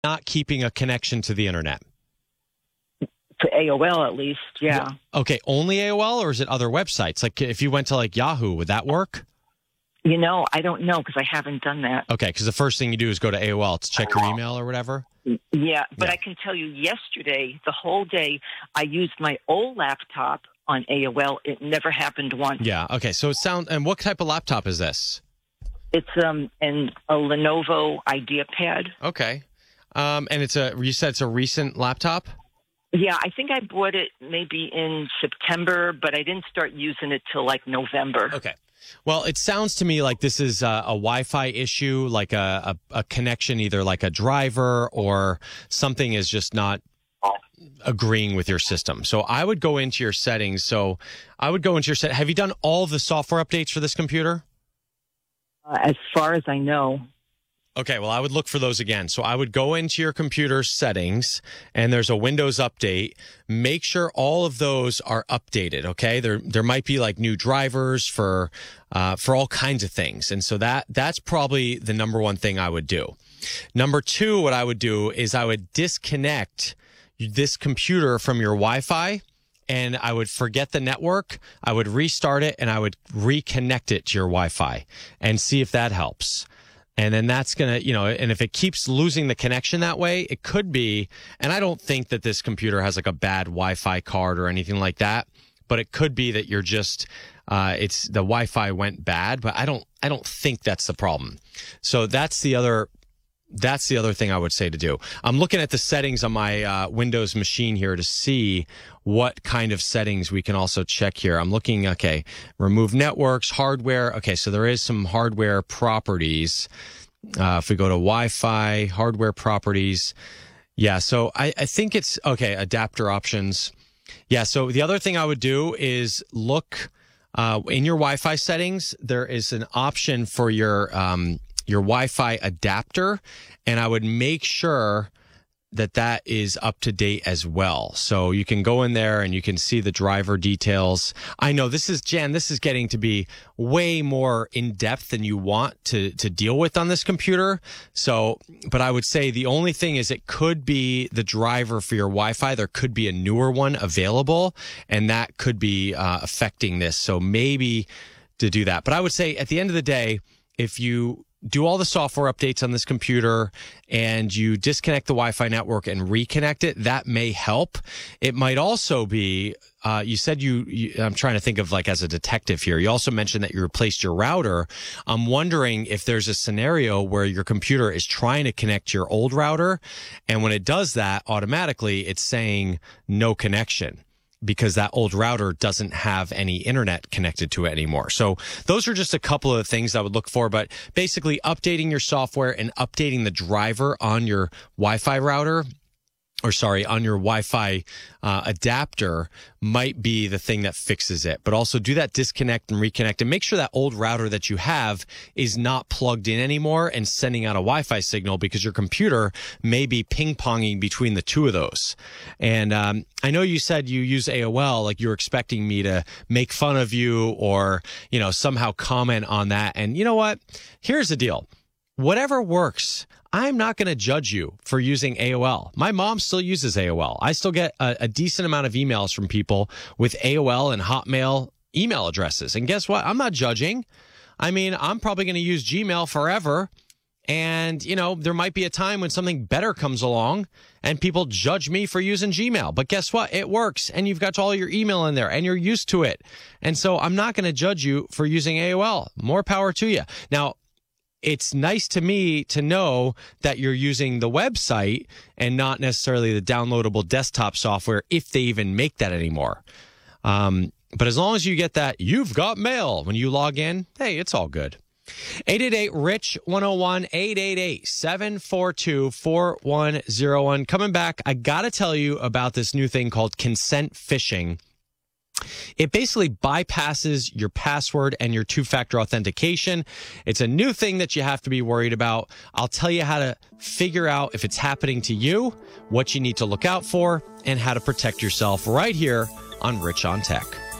not keeping a connection to the internet? To AOL, at least, yeah. Okay, only AOL, or is it other websites? Like if you went to like Yahoo, would that work? I don't know because I haven't done that. Okay, because the first thing you do is go to AOL to check your email or whatever? Yeah, but I can tell you yesterday, the whole day, I used my old laptop on AOL. It never happened once. Yeah, okay. So and what type of laptop is this? It's a Lenovo IdeaPad. Okay. And you said it's a recent laptop? Yeah, I think I bought it maybe in September, but I didn't start using it till like November. Okay. Well, it sounds to me like this is a Wi-Fi issue, like a connection, either like a driver or something is just not agreeing with your system. So I would go into your settings. Have you done all the software updates for this computer? As far as I know. Okay, well, I would look for those again. So I would go into your computer settings, and there's a Windows update. Make sure all of those are updated, okay? There might be like new drivers for all kinds of things. And so that's probably the number one thing I would do. Number two, what I would do is I would disconnect this computer from your Wi-Fi, and I would forget the network. I would restart it, and I would reconnect it to your Wi-Fi and see if that helps. And then that's going to, and if it keeps losing the connection that way, it could be, and I don't think that this computer has like a bad Wi-Fi card or anything like that, but it could be that you're just, the Wi-Fi went bad, but I don't think that's the problem. So that's the other thing I would say to do. I'm looking at the settings on my Windows machine here to see what kind of settings we can also check here. I'm looking, okay, remove networks, hardware. Okay, so there is some hardware properties. If we go to Wi-Fi, hardware properties. Yeah, so I think it's, okay, adapter options. Yeah, so the other thing I would do is look in your Wi-Fi settings. There is an option for your Wi-Fi adapter, and I would make sure that is up to date as well. So you can go in there and you can see the driver details. I know this is getting to be way more in depth than you want to deal with on this computer. So, but I would say the only thing is it could be the driver for your Wi-Fi. There could be a newer one available, and that could be affecting this. So maybe to do that. But I would say at the end of the day, if you do all the software updates on this computer and you disconnect the Wi-Fi network and reconnect it, that may help. It might also be, you said I'm trying to think of like as a detective here. You also mentioned that you replaced your router. I'm wondering if there's a scenario where your computer is trying to connect to your old router, and when it does that, automatically it's saying no connection, because that old router doesn't have any internet connected to it anymore. So those are just a couple of things I would look for, but basically updating your software and updating the driver on your Wi-Fi router, on your Wi-Fi adapter might be the thing that fixes it. But also do that disconnect and reconnect and make sure that old router that you have is not plugged in anymore and sending out a Wi-Fi signal, because your computer may be ping-ponging between the two of those. And I know you said you use AOL, like you're expecting me to make fun of you or, somehow comment on that. And you know what? Here's the deal. Whatever works. I'm not going to judge you for using AOL. My mom still uses AOL. I still get a decent amount of emails from people with AOL and Hotmail email addresses. And guess what? I'm not judging. I mean, I'm probably going to use Gmail forever. And, there might be a time when something better comes along and people judge me for using Gmail. But guess what? It works. And you've got all your email in there and you're used to it. And so I'm not going to judge you for using AOL. More power to you. Now, it's nice to me to know that you're using the website and not necessarily the downloadable desktop software, if they even make that anymore. But as long as you get that, you've got mail when you log in, hey, it's all good. 888-RICH-101, 888-742-4101. Coming back, I got to tell you about this new thing called consent phishing. It basically bypasses your password and your two-factor authentication. It's a new thing that you have to be worried about. I'll tell you how to figure out if it's happening to you, what you need to look out for, and how to protect yourself right here on Rich on Tech.